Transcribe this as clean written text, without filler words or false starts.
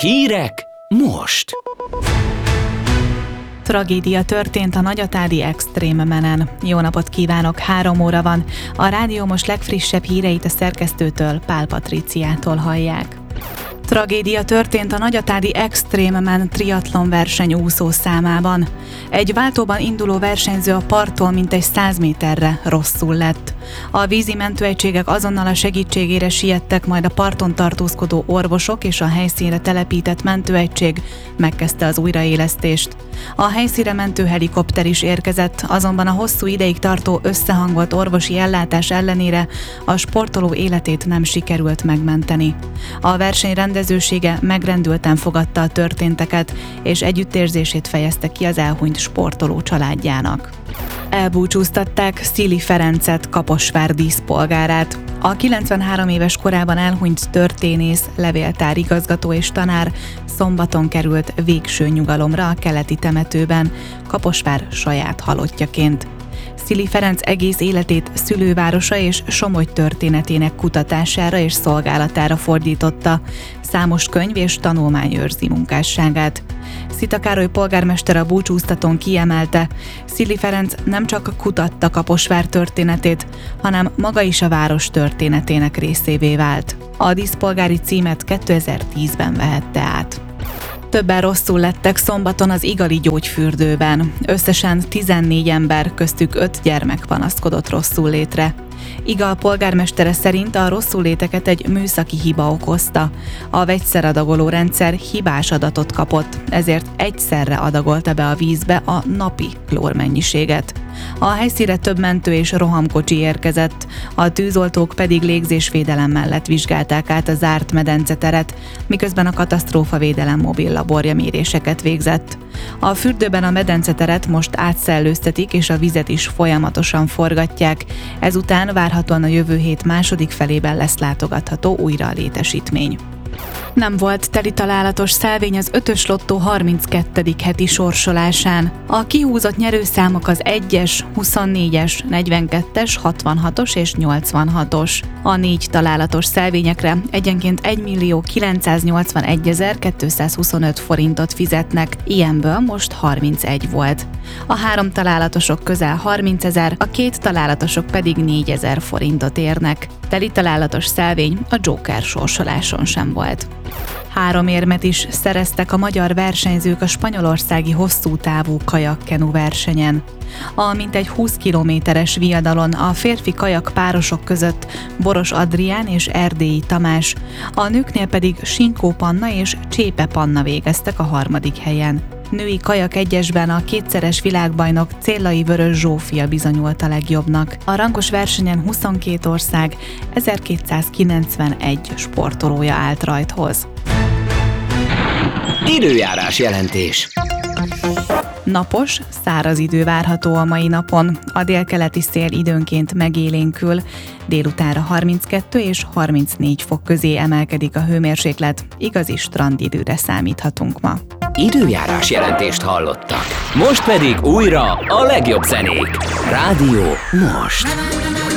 Hírek most! Tragédia történt a Nagyatádi Extrémmenen. Jó napot kívánok, 3 óra van. A rádió most legfrissebb híreit a szerkesztőtől, Pál Patriciától hallják. Tragédia történt a Nagyatádi Extrémmen triatlon verseny úszószámában. Egy váltóban induló versenyző a parttól mintegy 100 méterre rosszul lett. A vízi mentőegységek azonnal a segítségére siettek, majd a parton tartózkodó orvosok és a helyszínre telepített mentőegység megkezdte az újraélesztést. A helyszínre mentőhelikopter is érkezett, azonban a hosszú ideig tartó összehangolt orvosi ellátás ellenére a sportoló életét nem sikerült megmenteni. A verseny rendezősége megrendülten fogadta a történteket, és együttérzését fejezte ki az elhunyt sportoló családjának. Elbúcsúztatták Szili Ferencet, Kaposvár díszpolgárát. A 93 éves korában elhunyt történész, levéltár igazgató és tanár szombaton került végső nyugalomra a keleti temetőben, Kaposvár saját halottjaként. Szili Ferenc egész életét szülővárosa és Somogy történetének kutatására és szolgálatára fordította, számos könyv és tanulmány őrzi munkásságát. Szita Károly polgármester a búcsúztatón kiemelte, Szili Ferenc nem csak kutatta Kaposvár történetét, hanem maga is a város történetének részévé vált. A díszpolgári címet 2010-ben vehette át. Többen rosszul lettek szombaton az Igali gyógyfürdőben. Összesen 14 ember, köztük 5 gyermek panaszkodott rosszullétre. Igal polgármestere szerint a rosszulléteket egy műszaki hiba okozta. A vegyszeradagoló rendszer hibás adatot kapott, ezért egyszerre adagolta be a vízbe a napi klórmennyiséget. A helyszínre több mentő és rohamkocsi érkezett, a tűzoltók pedig légzésvédelem mellett vizsgálták át a zárt medenceteret, miközben a katasztrófavédelem mobil laborja méréseket végzett. A fürdőben a medenceteret most átszellőztetik, és a vizet is folyamatosan forgatják, ezután várhatóan a jövő hét második felében lesz látogatható újra a létesítmény. Nem volt teli találatos szelvény az 5-ös lottó 32. heti sorsolásán. A kihúzott nyerőszámok az 1-es, 24-es, 42-es, 66-os és 86-os. A 4 találatos szelvényekre egyenként 1.981.225 forintot fizetnek, ilyenből most 31 volt. A 3 találatosok közel 30 000, a 2 találatosok pedig 4 000 forintot érnek. Teli találatos szelvény a Joker sorsoláson sem volt. 3 érmet is szereztek a magyar versenyzők a spanyolországi hosszútávú kajakkenu versenyen. A mintegy 20 kilométeres viadalon a férfi kajak párosok között Boros Adrián és Erdélyi Tamás, a nőknél pedig Sinkó Panna és Csépe Panna végeztek a 3. helyen. Női kajak egyesben a 2-szeres világbajnok Céllai Vörös Zsófia bizonyult a legjobbnak. A rangos versenyen 22 ország 1291 sportolója állt rajthoz. Időjárás jelentés. Napos, száraz idő várható a mai napon. A délkeleti szél időnként megélénkül, délutánra 32 és 34 fok közé emelkedik a hőmérséklet, igazi strandidőre számíthatunk ma. Időjárás jelentést hallottak. Most pedig újra a legjobb zenék. Rádió most.